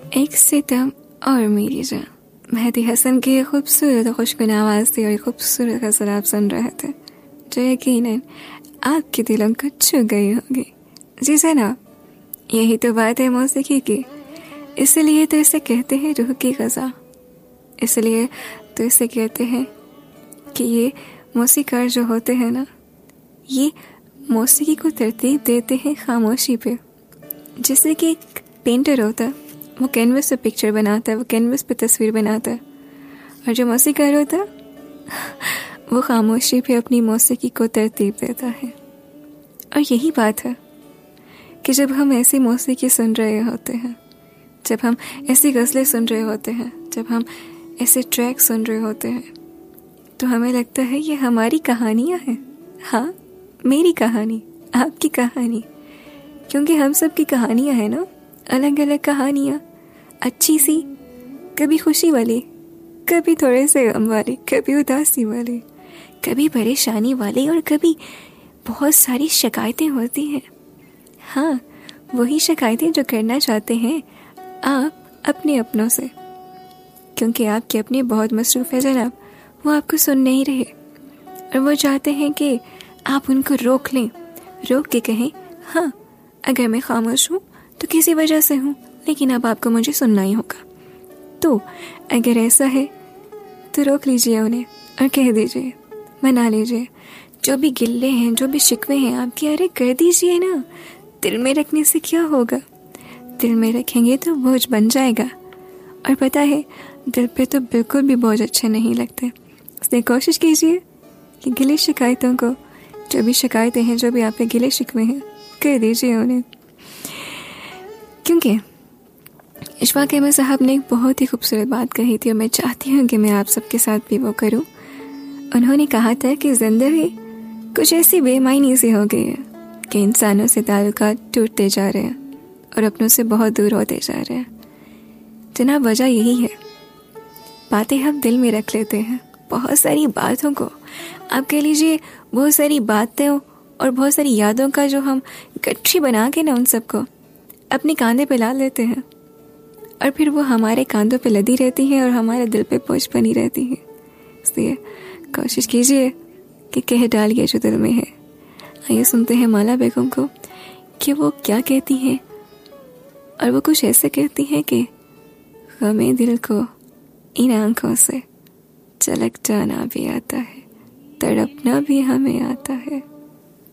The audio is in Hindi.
एक सितम और मेरी जान, मेहदी हसन की ये खूबसूरत और खुशगुन आवाज़ थी और ये खूबसूरत गज़ल आप सुन रहे थे जो यकीनन आपके दिलों को छू गई होगी। जी जनाब, यही तो बात है मौसीकी की, इसलिए तो इसे कहते हैं रूह की ग़ज़ा। इसलिए तो इसे कहते हैं कि ये मौसीकार जो होते हैं ना, ये मौसीकी को तरतीब देते हैं खामोशी पे। जैसे कि एक पेंटर होता है, वो कैनवस पे पिक्चर बनाता है, वो कैनवस पे तस्वीर बनाता है, और जो मौसीकार होता है वो खामोशी पे अपनी मौसीकी को तरतीब देता है। और यही बात है कि जब हम ऐसी मौसीकी सुन रहे होते हैं, जब हम ऐसी गज़लें सुन रहे होते हैं, जब हम ऐसे ट्रैक सुन रहे होते हैं, तो हमें लगता है ये हमारी कहानियाँ हैं। हाँ, मेरी कहानी, आपकी कहानी, क्योंकि हम सब की कहानियाँ हैं ना, अलग अलग कहानियाँ, अच्छी सी, कभी खुशी वाली, कभी थोड़े से गम वाली, कभी उदासी वाली, कभी परेशानी वाली, और कभी बहुत सारी शिकायतें होती हैं। हाँ, वही शिकायतें जो करना चाहते हैं आप अपने अपनों से, क्योंकि आपके अपने बहुत मसरूफ़ है जनाब, वो आपको सुन नहीं रहे और वो चाहते हैं कि आप उनको रोक लें, रोक के कहें हाँ, अगर मैं खामोश हूँ तो किसी वजह से हूँ, लेकिन अब आपको मुझे सुनना ही होगा। तो अगर ऐसा है तो रोक लीजिए उन्हें और कह दीजिए, मना लीजिए, जो भी गिल्ले हैं, जो भी शिकवे हैं आपके, अरे कर दीजिए ना। दिल में रखने से क्या होगा? दिल में रखेंगे तो बोझ बन जाएगा। और पता है, दिल पे तो बिल्कुल भी बोझ अच्छे नहीं लगते। इसलिए कोशिश कीजिए कि गिले शिकायतों को, जो भी शिकायतें हैं, जो भी आप पे गिले शिकवे हैं, कर दीजिए उन्हें। क्योंकि इशफाक अहमद साहब ने एक बहुत ही खूबसूरत बात कही थी और मैं चाहती हूँ कि मैं आप सबके साथ भी वो करूँ। उन्होंने कहा था कि ज़िंदगी कुछ ऐसी बेमायनी सी हो गई है कि इंसानों से ताल्लुकात टूटते जा रहे हैं और अपनों से बहुत दूर होते जा रहे हैं। जनाब, वजह यही है, बातें हम दिल में रख लेते हैं, बहुत सारी बातों को, आप कह लीजिए बहुत सारी बातें और बहुत सारी यादों का जो हम गठरी बना के ना उन सबको अपने कांधे पे ला लेते हैं, और फिर वो हमारे कांधों पे लदी रहती है और हमारे दिल पे बोझ बनी रहती है। इसलिए कोशिश कीजिए कि कह डालिए जो दिल में है। आइए सुनते हैं माला बेगम को कि वो क्या कहती हैं, और वो कुछ ऐसे कहती हैं कि गमे दिल को इन आंखों से झलक जाना भी आता है, तड़पना भी हमें आता है।